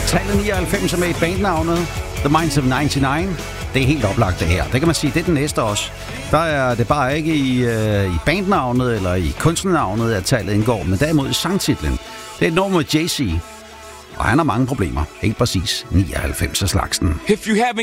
tallet 99 er med i bandnavnet The Minds of 99. Det er helt oplagt det her. Det kan man sige, det er den næste også. Der er det bare ikke i bandnavnet eller i kunstnernavnet, at tallet indgår, men derimod i sangtitlen. Det er et nummer med Jay-Z, og han har mange problemer. Helt præcis 99 af slagsen.